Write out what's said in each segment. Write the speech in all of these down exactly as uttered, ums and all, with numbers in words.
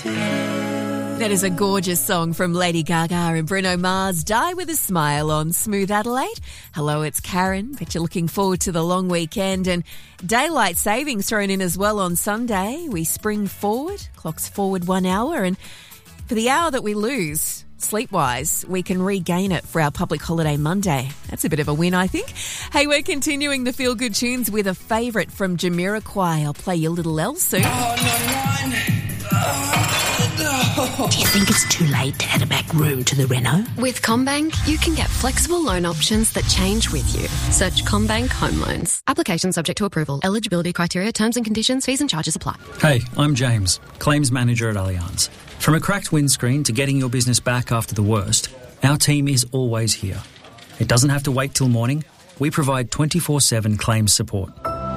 That is a gorgeous song from Lady Gaga and Bruno Mars, Die With a Smile on Smooth Adelaide. Hello, it's Karen. Bet you're looking forward to the long weekend, and daylight savings thrown in as well on Sunday. We spring forward, clocks forward one hour, and for the hour that we lose, sleep-wise, we can regain it for our public holiday Monday. That's a bit of a win, I think. Hey, we're continuing the feel-good tunes with a favourite from Jamiroquai. I'll play you Little L soon. Oh, no, Do you think it's too late to add a back room to the reno? With CommBank, you can get flexible loan options that change with you. Search CommBank Home Loans. Application subject to approval. Eligibility criteria, terms and conditions, fees and charges apply. Hey, I'm James, Claims Manager at Allianz. From a cracked windscreen to getting your business back after the worst, our team is always here. It doesn't have to wait till morning. We provide twenty-four seven claims support.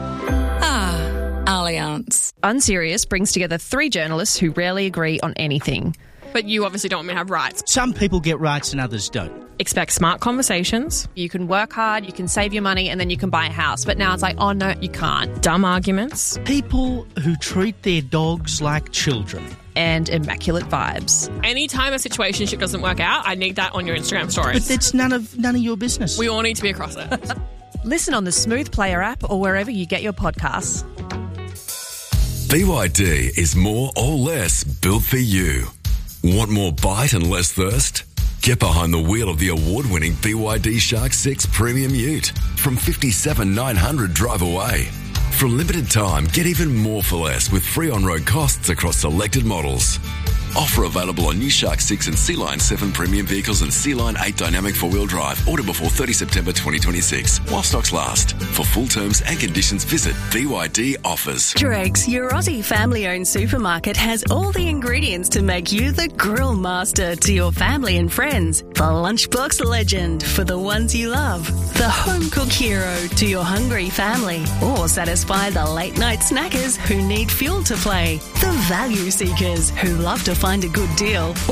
Allianz. Unserious brings together three journalists who rarely agree on anything. But you obviously don't want me to have rights. Some people get rights and others don't. Expect smart conversations. You can work hard, you can save your money, and then you can buy a house. But now it's like, oh no, you can't. Dumb arguments. People who treat their dogs like children. And immaculate vibes. Anytime a situationship doesn't work out, I need that on your Instagram stories. But that's none of none of your business. We all need to be across it. Listen on the Smooth Player app or wherever you get your podcasts. B Y D is more or less built for you. Want more bite and less thirst? Get behind the wheel of the award-winning B Y D Shark six Premium Ute from fifty-seven thousand nine hundred drive away. For a limited time, get even more for less with free on-road costs across selected models. Offer available on new Shark six and Sea Line seven premium vehicles and Sea Line eight dynamic four-wheel drive. Order before thirtieth September twenty twenty-six while stocks last. For full terms and conditions, visit B Y D Offers. Dregs, your Aussie family-owned supermarket, has all the ingredients to make you the grill master to your family and friends. The lunchbox legend for the ones you love. The home-cook hero to your hungry family. Or satisfy the late-night snackers who need fuel to play. The value seekers who love to find a good deal.